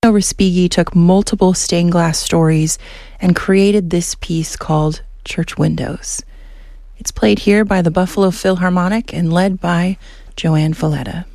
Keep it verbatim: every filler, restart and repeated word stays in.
how Respighi took multiple stained glass stories and created this piece called Church Windows. It's played here by the Buffalo Philharmonic and led by Joanne Falletta.